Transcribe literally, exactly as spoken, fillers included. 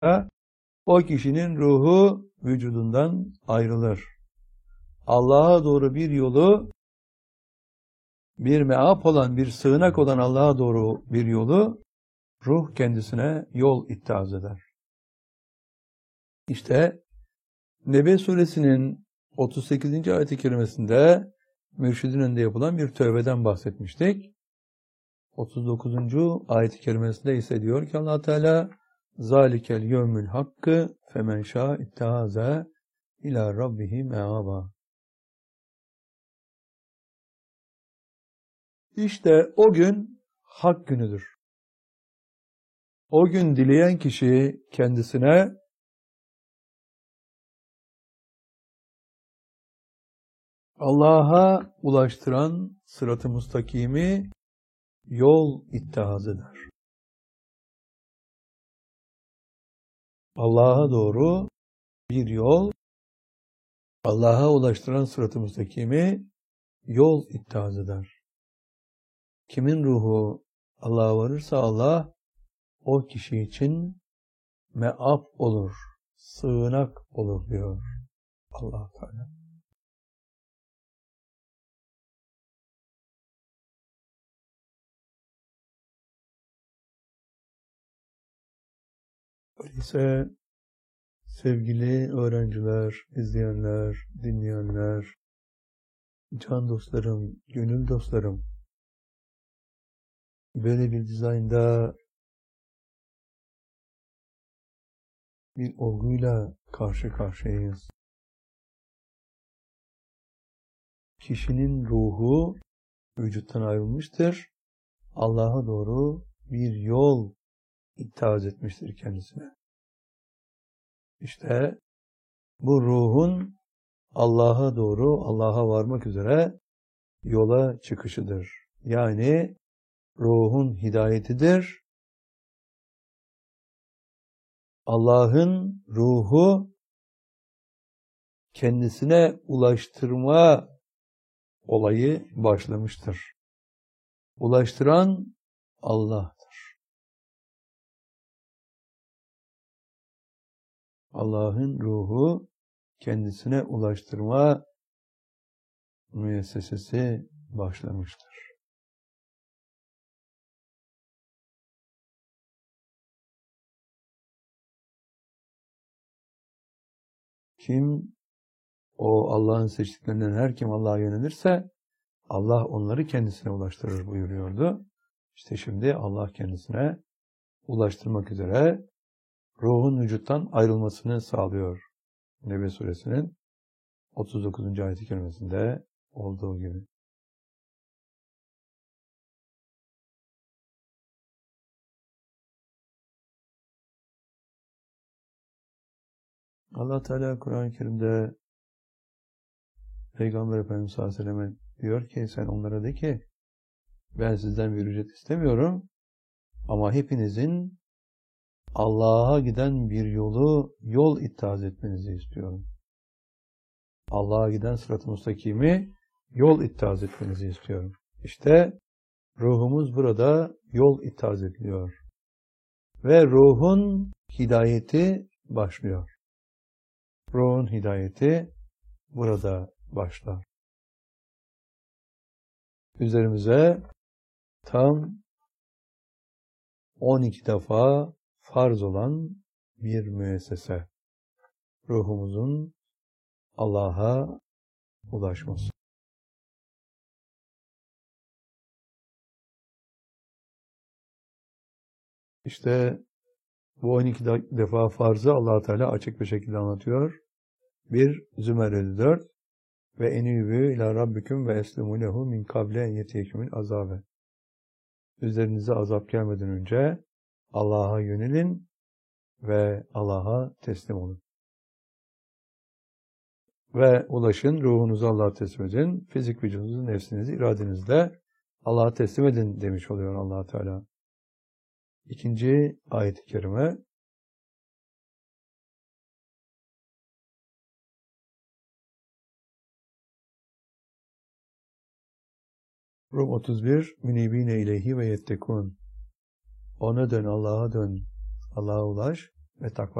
o kişinin ruhu vücudundan ayrılır. Allah'a doğru bir yolu, bir meap olan, bir sığınak olan Allah'a doğru bir yolu, ruh kendisine yol ittihaz eder. İşte Nebe suresinin otuz sekizinci ayet-i kerimesinde mürşidin önünde yapılan bir tövbeden bahsetmiştik. otuz dokuzuncu ayet-i kerimesinde ise diyor ki Allah Teala zalikel yevmül hakkı femen şâ ittehâze ilâ rabbihi meâbâ. İşte o gün hak günüdür. O gün dileyen kişi kendisine Allah'a ulaştıran sırat-ı mustakimi yol ittihaz eder. Allah'a doğru bir yol, Allah'a ulaştıran sırat-ı mustakimi yol ittihaz eder. Kimin ruhu Allah'a varırsa Allah o kişi için meap olur, sığınak olur diyor Allah Teala. Öyleyse sevgili öğrenciler, izleyenler, dinleyenler, can dostlarım, gönül dostlarım, böyle bir dizaynda bir olguyla karşı karşıyayız. Kişinin ruhu vücuttan ayrılmıştır. Allah'a doğru bir yol ittihaz etmiştir kendisine. İşte bu ruhun Allah'a doğru, Allah'a varmak üzere yola çıkışıdır. Yani ruhun hidayetidir. Allah'ın ruhu kendisine ulaştırma olayı başlamıştır. Ulaştıran Allah'tır. Allah'ın ruhu kendisine ulaştırma müessesesi başlamıştır. Kim o Allah'ın seçtiklerinden her kim Allah'a yönelirse Allah onları kendisine ulaştırır buyuruyordu. İşte şimdi Allah kendisine ulaştırmak üzere ruhun vücuttan ayrılmasını sağlıyor. Nebe suresinin otuz dokuzuncu ayet-i kerimesinde olduğu gibi. Allah Teala Kur'an-ı Kerim'de Peygamber Efendimiz sallallahu aleyhi ve sellem'e diyor ki sen onlara de ki ben sizden bir ücret istemiyorum ama hepinizin Allah'a giden bir yolu yol ittihaz etmenizi istiyorum. Allah'a giden sırat-ı mustakimi yol ittihaz etmenizi istiyorum. İşte ruhumuz burada yol ittihaz ediliyor. Ve ruhun hidayeti başlıyor. Ruhun hidayeti burada başlar. Üzerimize tam on iki defa farz olan bir müessese. Ruhumuzun Allah'a ulaşması. İşte bu on iki defa farzı Allah Teala açık bir şekilde anlatıyor. bir Zümer elli dört ve enîbû ilâ rabbiküm ve eslemû lehu min kable en yetiyekümül azâbe. Üzerinize azap gelmeden önce Allah'a yönelin ve Allah'a teslim olun. Ve ulaşın, ruhunuzu Allah'a teslim edin, fizik vücudunuzu, nefsinizi, iradenizle Allah'a teslim edin demiş oluyor Allah Teala. İkinci ayet-i kerime Rum otuz bir Münibine ileyhi ve yettekûn. Ona dön, Allah'a dön, Allah'a ulaş ve takva